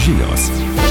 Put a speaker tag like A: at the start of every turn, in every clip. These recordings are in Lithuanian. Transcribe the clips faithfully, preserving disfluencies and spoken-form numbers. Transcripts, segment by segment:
A: žinios.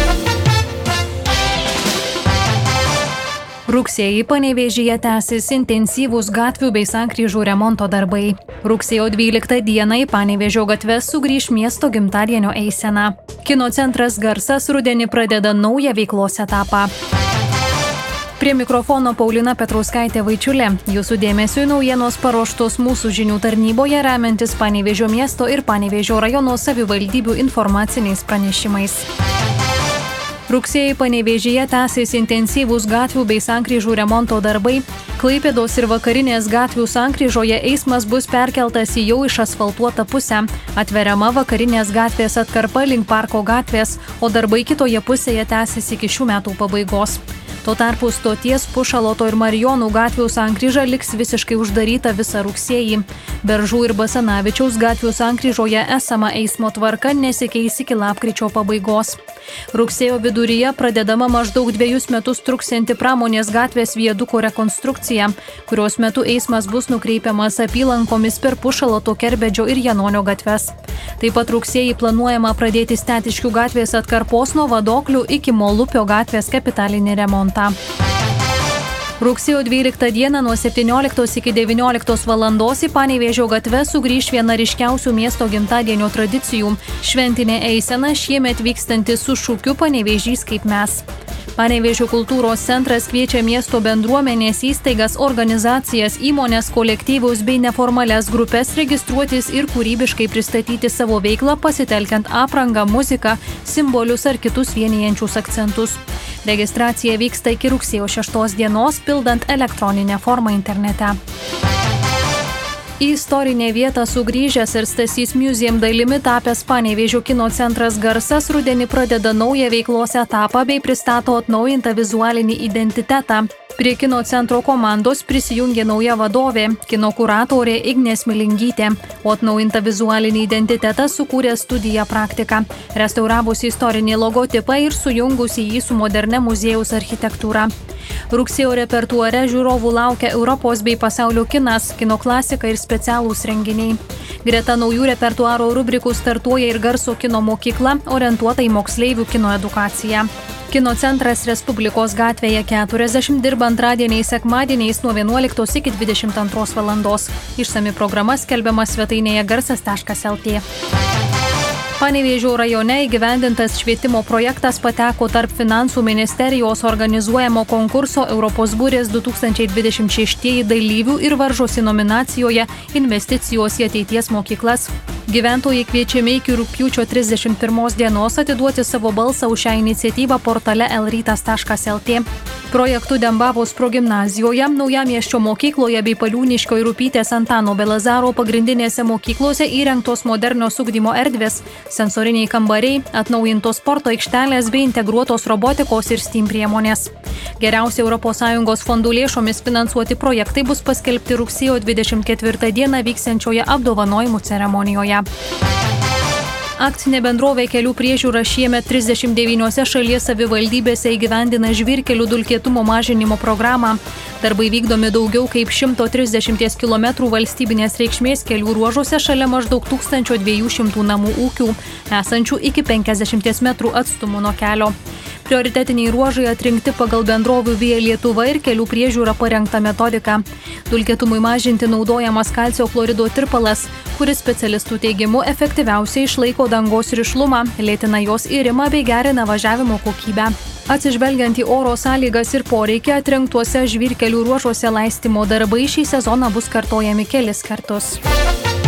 B: Rugsėjį Panevėžyje tęsis intensyvūs gatvių bei sankryžų remonto darbai. Rugsėjo dvyliktą dieną į Panevėžio gatves sugrįš miesto gimtadienio eisena. Kino centras Garsas rudenį pradeda naują veiklos etapą. Prie mikrofono Paulina Petrauskaitė Vaičiulė. Jūsų dėmesiui naujienos paruoštos mūsų žinių tarnyboje remiantis Panevėžio miesto ir Panevėžio rajono savivaldybių informaciniais pranešimais. Rugsėjį Panevėžyje tęsis intensyvūs gatvių bei sankryžų remonto darbai. Klaipėdos ir Vakarinės gatvių sankryžoje eismas bus perkeltas į jau išasfaltuotą pusę. Atveriama Vakarinės gatvės atkarpa link Parko gatvės, o darbai kitoje pusėje tęsis iki šių metų pabaigos. Tuo tarpu stoties Pušaloto ir Marijonų gatvių sankryža liks visiškai uždaryta visą rugsėjį. Beržų ir Basanavičiaus gatvių sankryžoje esama eismo tvarka nesikeis iki lapkričio pabaigos. Rugsėjo viduryje pradedama maždaug dviejus metus truksianti Pramonės gatvės viaduko rekonstrukcija, kurios metu eismas bus nukreipiamas apylankomis per Pušaloto, Kerbedžio ir Janonio gatves. Taip pat rugsėjį planuojama pradėti Stetiškių gatvės atkarpos nuo Vadoklių iki Molupio gatvės kapitalinį remontą. Rugsėjo dvyliktą dieną nuo septynioliktos iki devynioliktos valandos į Panevėžio gatves sugrįš viena ryškiausių miesto gimtadienio tradicijų – šventinė eisena šiemet vykstanti su šūkiu Panevėžys kaip mes. Panevėžio kultūros centras kviečia miesto bendruomenės įstaigas, organizacijas, įmonės, kolektyvus bei neformalias grupes registruotis ir kūrybiškai pristatyti savo veiklą pasitelkiant aprangą, muziką, simbolius ar kitus vienijančius akcentus. Registracija vyksta iki rugsėjo šeštos dienos, pildant elektroninę formą internete. Į istorinę vietą sugrįžęs ir Stasys Museum dalimi tapęs Panevėžio kino centras Garsas rudenį pradeda naują veiklos etapą bei pristato atnaujintą vizualinį identitetą. Prie kino centro komandos prisijungė nauja vadovė, kino kuratorė Ignė Smilingytė, o atnaujintą vizualinį identitetą sukūrė studija Praktika, restauravusi istorinį logotipą ir sujungusi jį su moderne muziejaus architektūra. Rugsėjo repertuare žiūrovų laukia Europos bei pasaulio kinas, kino klasika ir specialūs renginiai. Greta naujų repertuaro rubrikų startuoja ir garso kino mokykla, orientuota į moksleivių kino edukaciją. Kino centras Respublikos gatvėje keturiasdešimt dirba antradieniais, sekmadieniais nuo vienuoliktos iki dvidešimt antros valandos. Išsami programa skelbiama svetainėje garsas taškas el tė. Panevėžio rajone įgyvendintas švietimo projektas pateko tarp Finansų ministerijos organizuojamo konkurso Europos burės du tūkstančiai dvidešimt šeši dalyvių ir varžosi nominacijoje Investicijos į ateities mokyklas. Gyventojai kviečiami iki rugpjūčio trisdešimt pirmos dienos atiduoti savo balsą už šią iniciatyvą portale el rytas taškas el tė. Projektu Dembavos progimnazijoje, Naujamiesčio mokykloje bei Paliūniškio ir Rupytės Antano Belazaro pagrindinėse mokyklose įrengtos modernios ugdymo erdvės, sensoriniai kambariai, atnaujintos sporto aikštelės bei integruotos robotikos ir STEAM priemonės. Geriausia Europos Sąjungos fondų lėšomis finansuoti projektai bus paskelbti rugsėjo dvidešimt ketvirtą dieną vyksiančioje apdovanojimų ceremonijoje. Akcinė bendrovė Kelių priežiūra šiemet trisdešimt devyniose šalies savivaldybėse įgyvendina žvyrkelių dulkėtumo mažinimo programą. Darbai vykdomi daugiau kaip šimto trisdešimties kilometrų valstybinės reikšmės kelių ruožuose šalia maždaug tūkstančio dviejų šimtų namų ūkių, esančių iki penkiasdešimties metrų atstumu nuo kelio. Prioritetiniai ruožai atrinkti pagal bendrovių Via Lietuva ir Kelių priežiūra parengtą metodiką. Dulkėtumui mažinti naudojamas kalcio chlorido tirpalas, kuris specialistų teigimu efektyviausiai išlaiko dangos rišlumą, lėtina jos irimą bei gerina važiavimo kokybę. Atsižvelgiant į oro sąlygas ir poreikį, atrinktuose žvyrkelių ruožuose laistymo darbai šį sezoną bus kartojami kelis kartus.